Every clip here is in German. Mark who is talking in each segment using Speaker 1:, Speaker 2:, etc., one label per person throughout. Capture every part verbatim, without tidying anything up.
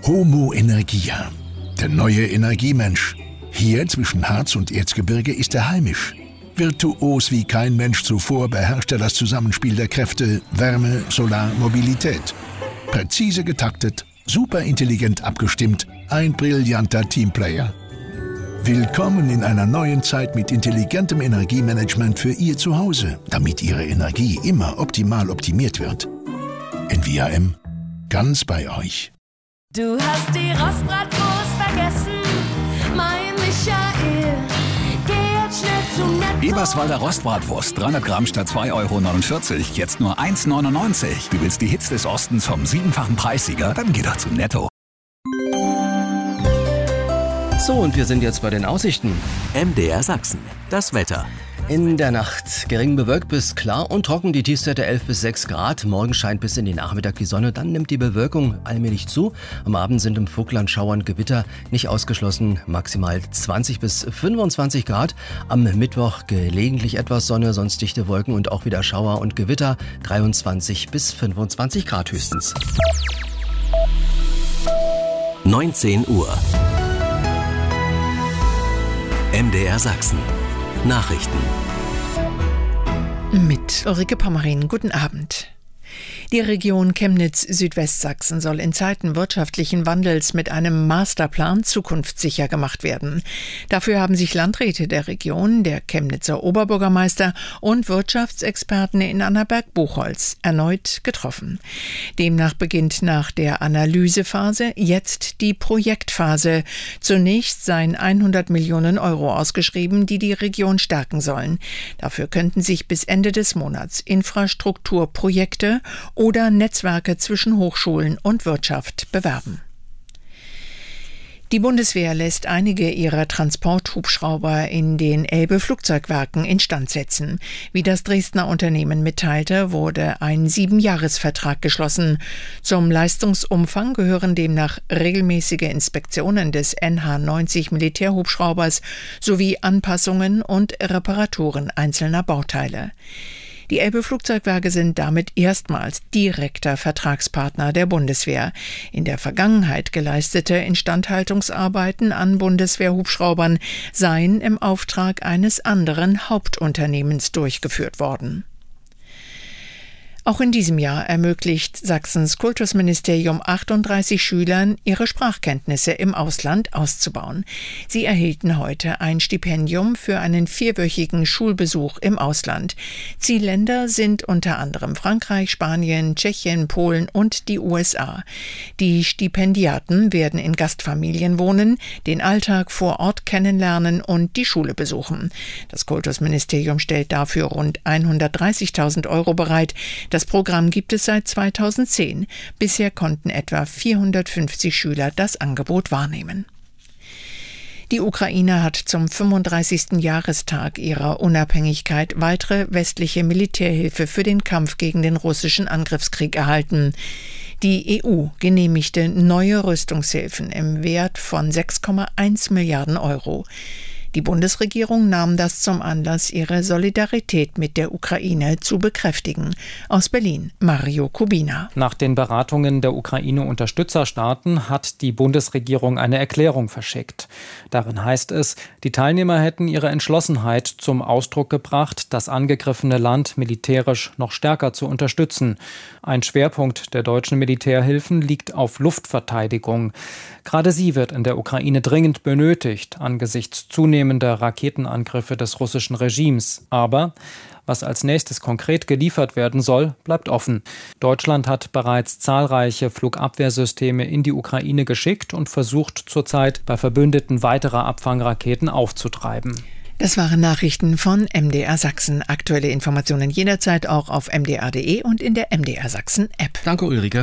Speaker 1: Homo Energia, der neue Energiemensch. Hier zwischen Harz und Erzgebirge ist er heimisch. Virtuos wie kein Mensch zuvor beherrscht er das Zusammenspiel der Kräfte Wärme, Solar, Mobilität. Präzise getaktet, superintelligent abgestimmt, ein brillanter Teamplayer. Willkommen in einer neuen Zeit mit intelligentem Energiemanagement für Ihr Zuhause, damit Ihre Energie immer optimal optimiert wird. N V A M, ganz bei euch.
Speaker 2: Du hast die Rostbratwurst vergessen, mein Michael. Geh jetzt schnell zum Netto.
Speaker 3: Eberswalder Rostbratwurst, dreihundert Gramm statt zwei Euro neunundvierzig, jetzt nur eins neunundneunzig. Du willst die Hits des Ostens vom siebenfachen Preissieger? Dann geh doch zum Netto.
Speaker 4: So, und wir sind jetzt bei den Aussichten.
Speaker 5: M D R Sachsen, das Wetter.
Speaker 4: In der Nacht gering bewölkt bis klar und trocken, die Tiefstwerte elf bis sechs Grad. Morgen scheint bis in den Nachmittag die Sonne, dann nimmt die Bewölkung allmählich zu. Am Abend sind im Vogtland Schauer und Gewitter nicht ausgeschlossen, maximal zwanzig bis fünfundzwanzig Grad. Am Mittwoch gelegentlich etwas Sonne, sonst dichte Wolken und auch wieder Schauer und Gewitter, dreiundzwanzig bis fünfundzwanzig Grad höchstens.
Speaker 5: neunzehn Uhr. M D R Sachsen. Nachrichten.
Speaker 6: Mit Ulrike Pommerin, guten Abend. Die Region Chemnitz-Südwestsachsen soll in Zeiten wirtschaftlichen Wandels mit einem Masterplan zukunftssicher gemacht werden. Dafür haben sich Landräte der Region, der Chemnitzer Oberbürgermeister und Wirtschaftsexperten in Annaberg-Buchholz erneut getroffen. Demnach beginnt nach der Analysephase jetzt die Projektphase. Zunächst seien hundert Millionen Euro ausgeschrieben, die die Region stärken sollen. Dafür könnten sich bis Ende des Monats Infrastrukturprojekte oder Netzwerke zwischen Hochschulen und Wirtschaft bewerben. Die Bundeswehr lässt einige ihrer Transporthubschrauber in den Elbe-Flugzeugwerken instand setzen. Wie das Dresdner Unternehmen mitteilte, wurde ein Siebenjahresvertrag geschlossen. Zum Leistungsumfang gehören demnach regelmäßige Inspektionen des N H neunzig Militärhubschraubers sowie Anpassungen und Reparaturen einzelner Bauteile. Die Elbe-Flugzeugwerke sind damit erstmals direkter Vertragspartner der Bundeswehr. In der Vergangenheit geleistete Instandhaltungsarbeiten an Bundeswehrhubschraubern seien im Auftrag eines anderen Hauptunternehmens durchgeführt worden. Auch in diesem Jahr ermöglicht Sachsens Kultusministerium achtunddreißig Schülern, ihre Sprachkenntnisse im Ausland auszubauen. Sie erhielten heute ein Stipendium für einen vierwöchigen Schulbesuch im Ausland. Zielländer sind unter anderem Frankreich, Spanien, Tschechien, Polen und die U S A. Die Stipendiaten werden in Gastfamilien wohnen, den Alltag vor Ort kennenlernen und die Schule besuchen. Das Kultusministerium stellt dafür rund hundertdreißigtausend Euro bereit. Das Programm gibt es seit zweitausendzehn. Bisher konnten etwa vierhundertfünfzig Schüler das Angebot wahrnehmen. Die Ukraine hat zum fünfunddreißigsten Jahrestag ihrer Unabhängigkeit weitere westliche Militärhilfe für den Kampf gegen den russischen Angriffskrieg erhalten. Die E U genehmigte neue Rüstungshilfen im Wert von sechs Komma eins Milliarden Euro. Die Bundesregierung nahm das zum Anlass, ihre Solidarität mit der Ukraine zu bekräftigen. Aus Berlin, Mario Kubina.
Speaker 7: Nach den Beratungen der Ukraine-Unterstützerstaaten hat die Bundesregierung eine Erklärung verschickt. Darin heißt es, die Teilnehmer hätten ihre Entschlossenheit zum Ausdruck gebracht, das angegriffene Land militärisch noch stärker zu unterstützen. Ein Schwerpunkt der deutschen Militärhilfen liegt auf Luftverteidigung. Gerade sie wird in der Ukraine dringend benötigt, angesichts zunehmender Raketenangriffe des russischen Regimes. Aber was als nächstes konkret geliefert werden soll, bleibt offen. Deutschland hat bereits zahlreiche Flugabwehrsysteme in die Ukraine geschickt und versucht zurzeit bei Verbündeten weitere Abfangraketen aufzutreiben.
Speaker 6: Das waren Nachrichten von M D R Sachsen. Aktuelle Informationen jederzeit auch auf m d r punkt d e und in der M D R Sachsen App.
Speaker 4: Danke, Ulrike.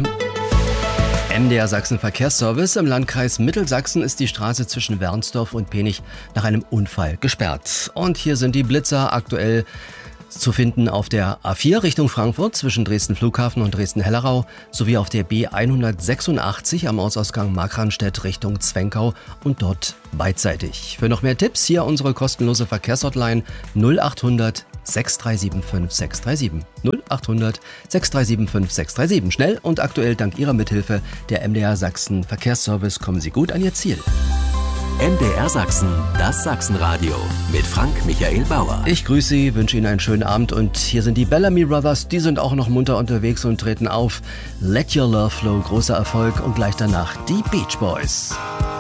Speaker 4: M D R Sachsen Verkehrsservice. Im Landkreis Mittelsachsen ist die Straße zwischen Wernsdorf und Penich nach einem Unfall gesperrt. Und hier sind die Blitzer aktuell zu finden auf der A vier Richtung Frankfurt zwischen Dresden Flughafen und Dresden-Hellerau sowie auf der B hundertsechsundachtzig am Ortsausgang Markranstädt Richtung Zwenkau und dort beidseitig. Für noch mehr Tipps hier unsere kostenlose Verkehrshotline null achthundert sechs drei sieben fünf sechs drei sieben. null acht hundert sechs drei sieben fünf sechs drei sieben. Schnell und aktuell dank Ihrer Mithilfe. Der M D R Sachsen Verkehrsservice, kommen Sie gut an Ihr Ziel.
Speaker 5: M D R Sachsen, das Sachsenradio mit Frank Michael Bauer.
Speaker 4: Ich grüße Sie, wünsche Ihnen einen schönen Abend und hier sind die Bellamy Brothers, die sind auch noch munter unterwegs und treten auf. Let Your Love Flow, großer Erfolg und gleich danach die Beach Boys.